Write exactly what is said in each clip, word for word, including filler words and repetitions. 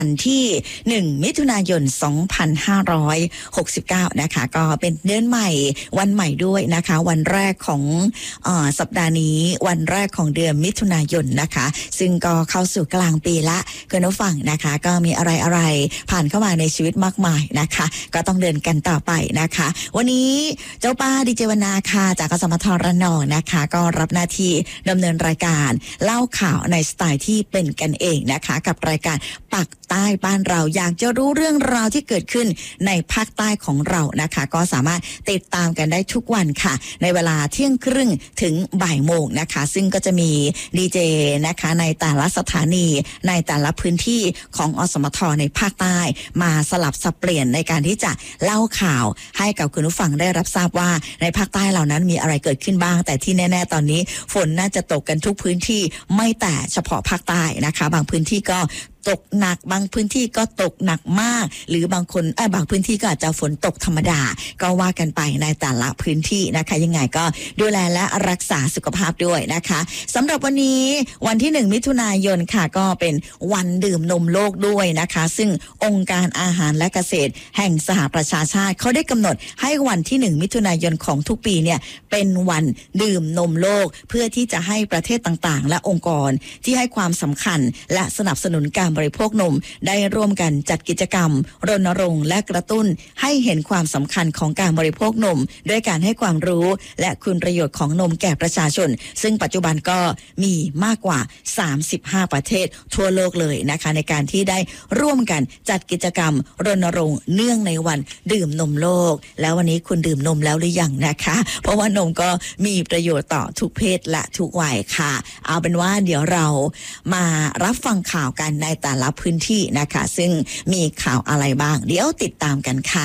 วันที่หนึ่งมิถุนายนสองพันห้าร้อยหกสิบเก้านะคะก็เป็นเดือนใหม่วันใหม่ด้วยนะคะวันแรกของเอ่อสัปดาห์นี้วันแรกของเดือนมิถุนายนนะคะซึ่งก็เข้าสู่กลางปีละคุณผู้ฟังนะคะก็มีอะไรอะไรผ่านเข้ามาในชีวิตมากมายนะคะก็ต้องเดินกันต่อไปนะคะวันนี้เจ้าป้าดีเจวนาค่ะจากกสมทระนองนะคะก็รับหน้าที่ดำเนินรายการเล่าข่าวในสไตล์ที่เป็นกันเองนะคะกับรายการปักใต้บ้านเราอยากจะรู้เรื่องราวที่เกิดขึ้นในภาคใต้ของเรานะคะก็สามารถติดตามกันได้ทุกวันค่ะในเวลาเที่ยงครึ่งถึงบ่ายโมงนะคะซึ่งก็จะมีดีเจนะคะในแต่ละสถานีในแต่ละพื้นที่ของอสมทในภาคใต้มาสลับสับเปลี่ยนในการที่จะเล่าข่าวให้กับคุณผู้ฟังได้รับทราบว่าในภาคใต้เหล่านั้นมีอะไรเกิดขึ้นบ้างแต่ที่แน่ๆตอนนี้ฝนน่าจะตกกันทุกพื้นที่ไม่แต่เฉพาะภาคใต้นะคะบางพื้นที่ก็ตกหนักบางพื้นที่ก็ตกหนักมากหรือบางคนเออบางพื้นที่ก็อาจจะฝนตกธรรมดาก็ว่ากันไปในแต่ละพื้นที่นะคะยังไงก็ดูแลและรักษาสุขภาพด้วยนะคะสำหรับวันนี้วันที่หนึ่งมิถุนายนค่ะก็เป็นวันดื่มนมโลกด้วยนะคะซึ่งองค์การอาหารและเกษตรแห่งสหประชาชาติเขาได้กำหนดให้วันที่หนึ่งมิถุนายนของทุกปีเนี่ยเป็นวันดื่มนมโลกเพื่อที่จะให้ประเทศต่างๆและองค์กรที่ให้ความสำคัญและสนับสนุนการบริโภคนมได้ร่วมกันจัดกิจกรรมรณรงค์และกระตุ้นให้เห็นความสำคัญของการบริโภคนมด้วยการให้ความรู้และคุณประโยชน์ของนมแก่ประชาชนซึ่งปัจจุบันก็มีมากกว่าสามสิบห้าประเทศทั่วโลกเลยนะคะในการที่ได้ร่วมกันจัดกิจกรรมรณรงค์เนื่องในวันดื่มนมโลกแล้ววันนี้คุณดื่มนมแล้วหรือยังนะคะเพราะว่านมก็มีประโยชน์ต่อทุกเพศและทุกวัยค่ะเอาเป็นว่าเดี๋ยวเรามารับฟังข่าวกันในแต่ละพื้นที่นะคะซึ่งมีข่าวอะไรบ้างเดี๋ยวติดตามกันค่ะ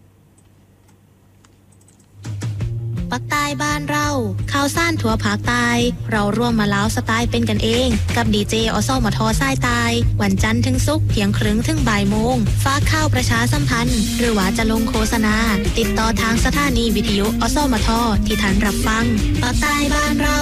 ปักใต้บ้านเราข่าวซ่านทั่วภาคใต้เราร่วมมาเล้าสไตล์เป็นกันเองกับดีเจอสมทสายใต้วันจันทร์ถึงศุกร์เที่ยงครึ่งถึงบ่ายโมงฝากข่าวประชาสัมพันธ์หรือว่าจะลงโฆษณาติดต่อทางสถานีวิทยุอสมทที่ท่านรับฟังปักใต้บ้านเรา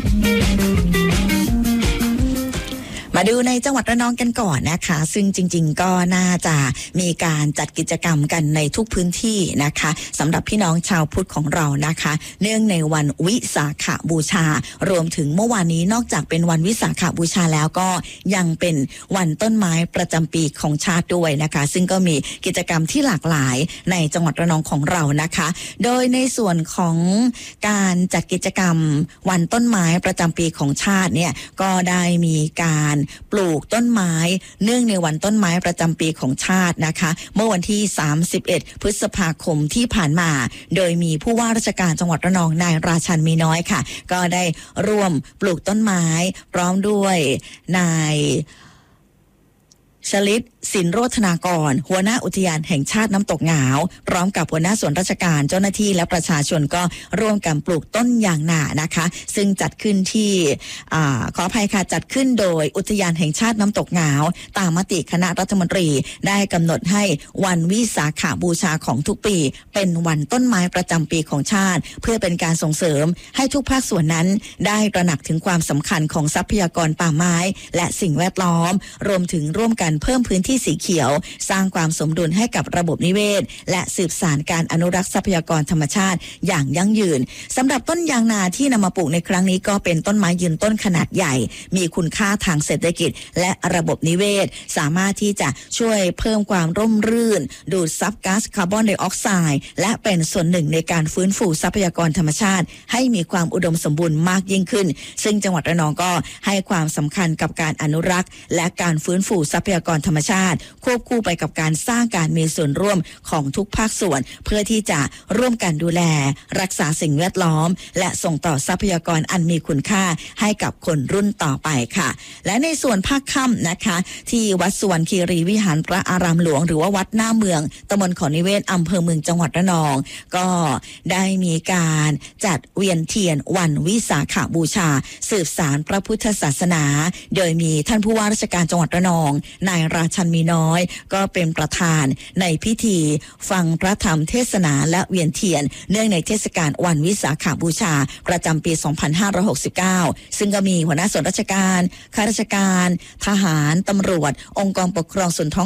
มาดูในจังหวัดระนองกันก่อนนะคะซึ่งจริงๆก็น่าจะมีการจัดกิจกรรมกันในทุกพื้นที่นะคะสำหรับพี่น้องชาวพุทธของเรานะคะเนื่องในวันวิสาขบูชารวมถึงเมื่อวานนี้นอกจากเป็นวันวิสาขบูชาแล้วก็ยังเป็นวันต้นไม้ประจำปีของชาติด้วยนะคะซึ่งก็มีกิจกรรมที่หลากหลายในจังหวัดระนองของเรานะคะโดยในส่วนของการจัดกิจกรรมวันต้นไม้ประจำปีของชาติเนี่ยก็ได้มีการปลูกต้นไม้เนื่องในวันต้นไม้ประจำปีของชาตินะคะเมื่อวันที่สามสิบเอ็ดพฤษภาคมที่ผ่านมาโดยมีผู้ว่าราชการจังหวัดระนองนายราชันมีน้อยค่ะก็ได้ร่วมปลูกต้นไม้พร้อมด้วยนายชลิตสินโรธนากรหัวหน้าอุทยานแห่งชาติน้ำตกหงาวพร้อมกับหัวหน้าส่วนราชการเจ้าหน้าที่และประชาชนก็ร่วมกันปลูกต้นยางนานะคะซึ่งจัดขึ้นที่อ่าขออภัยค่ะจัดขึ้นโดยอุทยานแห่งชาติน้ำตกหงาวตามมติคณะรัฐมนตรีได้กำหนดให้วันวิสาขบูชาของทุกปีเป็นวันต้นไม้ประจำปีของชาติเพื่อเป็นการส่งเสริมให้ทุกภาคส่วนนั้นได้ตระหนักถึงความสำคัญของทรัพยากรป่าไม้และสิ่งแวดล้อมรวมถึงร่วมกันเพิ่มพื้นที่สีเขียวสร้างความสมดุลให้กับระบบนิเวศและสืบสานการอนุรักษ์ทรัพยากรธรรมชาติอย่างยั่งยืนสำหรับต้นยางนาที่นำมาปลูกในครั้งนี้ก็เป็นต้นไม้ยืนต้นขนาดใหญ่มีคุณค่าทางเศรษฐกิจและระบบนิเวศสามารถที่จะช่วยเพิ่มความร่มรื่นดูดซับก๊าซคาร์บอนไดออกไซด์และเป็นส่วนหนึ่งในการฟื้นฟูทรัพยากรธรรมชาติให้มีความอุดมสมบูรณ์มากยิ่งขึ้นซึ่งจังหวัดระนองก็ให้ความสำคัญกับการอนุรักษ์และการฟื้นฟูทรัพยากรธรรมชาติควบคู่ไปกับการสร้างการมีส่วนร่วมของทุกภาคส่วนเพื่อที่จะร่วมกันดูแลรักษาสิ่งแวดล้อมและส่งต่อทรัพยากรอันมีคุณค่าให้กับคนรุ่นต่อไปค่ะและในส่วนภาคค่ำนะคะที่วัดสุวรรณคีรีวิหารพระอารามหลวงหรือว่าวัดหน้าเมืองตำบลขอนิเวศอำเภอเมืองจังหวัดระนองก็ได้มีการจัดเวียนเทียนวันวิสาขบูชาสืบสานพระพุทธศาสนาโดยมีท่านผู้ว่าราชการจังหวัดระนองนายราชันมีน้อย ก็เป็นประธานในพิธีฟังพระธรรมเทศนาและเวียนเทียนเนื่องในเทศกาลวันวิสาขบูชาประจำปี สองพันห้าร้อยหกสิบเก้า ซึ่งก็มีหัวหน้าส่วนราชการข้าราชการทหารตำรวจองค์กรปกครองส่วนท้อง